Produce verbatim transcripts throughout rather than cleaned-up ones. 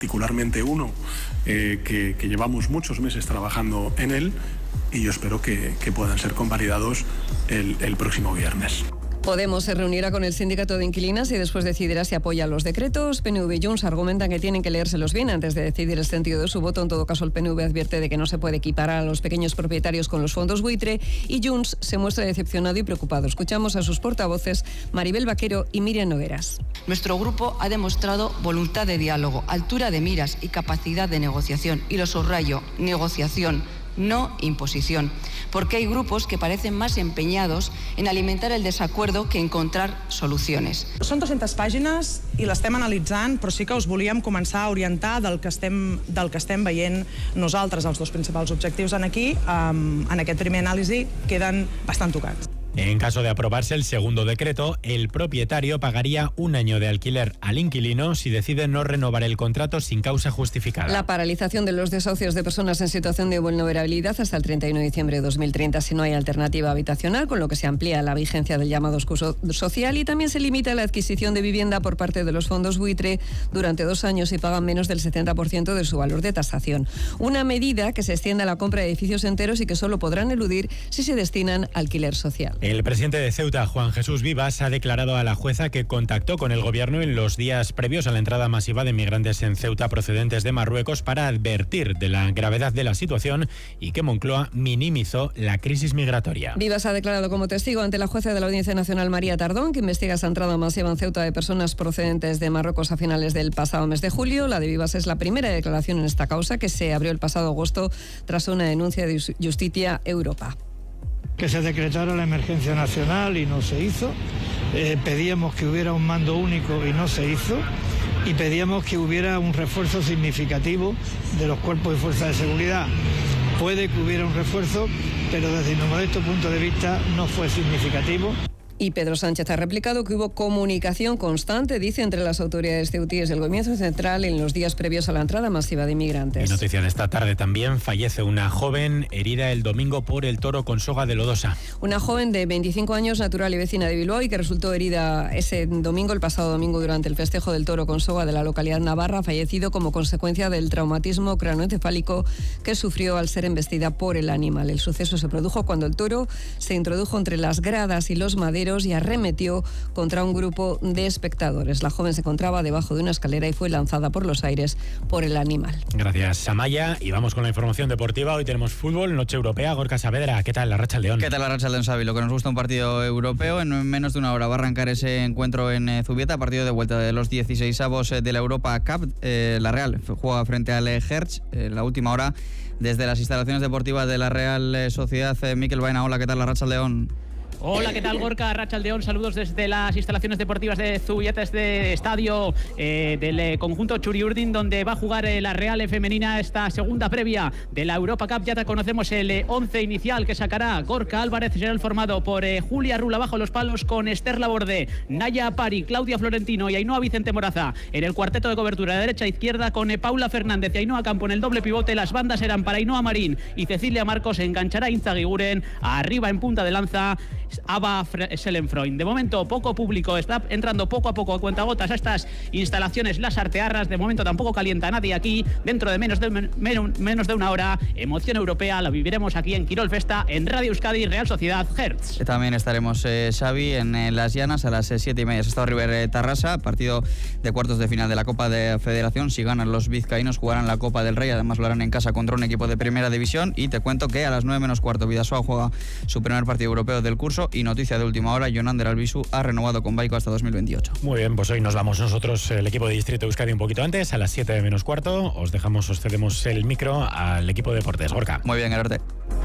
particularmente uno eh, que, que llevamos muchos meses trabajando en él y yo espero que, que puedan ser convalidados el, el próximo viernes. Podemos se reunirá con el sindicato de inquilinas y después decidirá si apoya los decretos. P N V y Junts argumentan que tienen que leérselos bien antes de decidir el sentido de su voto. En todo caso, el P N V advierte de que no se puede equiparar a los pequeños propietarios con los fondos buitre y Junts se muestra decepcionado y preocupado. Escuchamos a sus portavoces Maribel Vaquero y Miriam Nogueras. Nuestro grupo ha demostrado voluntad de diálogo, altura de miras y capacidad de negociación. Y lo subrayo, negociación, no imposición, porque hay grupos que parecen más empeñados en alimentar el desacuerdo que encontrar soluciones. Són dues-centes pàgines i l'estem analitzant, però sí que us volíem començar a orientar del que estem, del que estem veient nosaltres. Els dos principals objectius en aquí, um, en aquest primer anàlisi, queden bastant tocats. En caso de aprobarse el segundo decreto, el propietario pagaría un año de alquiler al inquilino si decide no renovar el contrato sin causa justificada. La paralización de los desahucios de personas en situación de vulnerabilidad hasta el treinta y uno de diciembre de dos mil treinta si no hay alternativa habitacional, con lo que se amplía la vigencia del llamado escudo social y también se limita la adquisición de vivienda por parte de los fondos buitre durante dos años si pagan menos del setenta por ciento de su valor de tasación. Una medida que se extiende a la compra de edificios enteros y que solo podrán eludir si se destinan a alquiler social. El presidente de Ceuta, Juan Jesús Vivas, ha declarado a la jueza que contactó con el gobierno en los días previos a la entrada masiva de migrantes en Ceuta procedentes de Marruecos para advertir de la gravedad de la situación y que Moncloa minimizó la crisis migratoria. Vivas ha declarado como testigo ante la jueza de la Audiencia Nacional María Tardón, que investiga esa entrada masiva en Ceuta de personas procedentes de Marruecos a finales del pasado mes de julio. La de Vivas es la primera declaración en esta causa que se abrió el pasado agosto tras una denuncia de Justicia Europa. Que se decretara la emergencia nacional y no se hizo. Eh, pedíamos que hubiera un mando único y no se hizo. Y pedíamos que hubiera un refuerzo significativo de los cuerpos y fuerzas de seguridad. Puede que hubiera un refuerzo, pero desde mi modesto punto de vista no fue significativo. Y Pedro Sánchez ha replicado que hubo comunicación constante, dice, entre las autoridades ceutíes y el gobierno central en los días previos a la entrada masiva de inmigrantes. Y noticia de esta tarde también, fallece una joven herida el domingo por el toro con soga de Lodosa. Una joven de veinticinco años, natural y vecina de Bilbao, y que resultó herida ese domingo, el pasado domingo, durante el festejo del toro con soga de la localidad navarra, ha fallecido como consecuencia del traumatismo craneoencefálico que sufrió al ser embestida por el animal. El suceso se produjo cuando el toro se introdujo entre las gradas y los maderos y arremetió contra un grupo de espectadores. La joven se encontraba debajo de una escalera y fue lanzada por los aires por el animal. Gracias, Amaya. Y vamos con la información deportiva. Hoy tenemos fútbol, noche europea. Gorka Saavedra, ¿qué tal la Arratsaldeon? ¿Qué tal la Arratsaldeon, Xavi? Lo que nos gusta un partido europeo. En menos de una hora va a arrancar ese encuentro en eh, Zubieta, partido de vuelta de los dieciseisavos de la Europa Cup. Eh, la Real juega frente al Hertz. Eh, la última hora desde las instalaciones deportivas de la Real Sociedad. Eh, Mikel Baena, hola, ¿qué tal la Arratsaldeon? Hola, ¿qué tal, Gorka? Arratsaldeon, saludos desde las instalaciones deportivas de Zubieta, este estadio eh, del eh, conjunto Txuri-Urdin, donde va a jugar eh, la Real femenina esta segunda previa de la Europa Cup. Ya te conocemos el eh, once inicial que sacará Gorka Álvarez. Será el formado por eh, Julia Rula bajo los palos, con Esther Laborde, Naya Pari, Claudia Florentino y Ainhoa Vicente Moraza en el cuarteto de cobertura de derecha a izquierda, con eh, Paula Fernández y Ainhoa Campo en el doble pivote. Las bandas serán para Ainhoa Marín y Cecilia Marcos. Enganchará Inzaghi Guren. Arriba en punta de lanza Ava Selenfreund. De momento poco público, está entrando poco a poco a cuentagotas a estas instalaciones las Artearras. De momento tampoco calienta a nadie aquí. Dentro de menos de, men, menos de una hora, emoción europea la viviremos aquí en Quirol Festa, en Radio Euskadi, Real Sociedad, Hertz. También estaremos, eh, Xavi, en eh, Las Llanas a las eh, siete y media. Estado River eh, Tarrasa, partido de cuartos de final de la Copa de Federación. Si ganan los vizcaínos, jugarán la Copa del Rey. Además lo harán en casa contra un equipo de primera división. Y te cuento que a las nueve menos cuarto Bidasoa juega su primer partido europeo del curso. Y noticia de última hora, Jonander Albisu ha renovado con Baico hasta dos mil veintiocho. Muy bien, pues hoy nos vamos nosotros, el equipo de Distrito Euskadi, un poquito antes, a las siete menos cuarto. Os dejamos, os cedemos el micro al equipo de deportes. Gorka. Muy bien, Gerarte.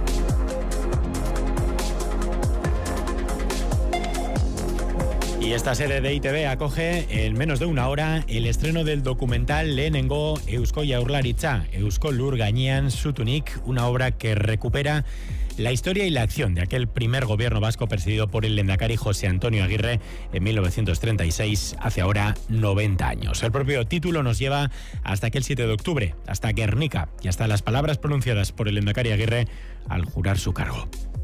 Y esta sede de I T V acoge en menos de una hora el estreno del documental Lehenengo Eusko Jaurlaritza, Eusko Lur Gainean Zutunik, una obra que recupera la historia y la acción de aquel primer gobierno vasco presidido por el lehendakari José Antonio Aguirre en mil novecientos treinta y seis, hace ahora noventa años. El propio título nos lleva hasta aquel siete de octubre, hasta Guernica y hasta las palabras pronunciadas por el lehendakari Aguirre al jurar su cargo.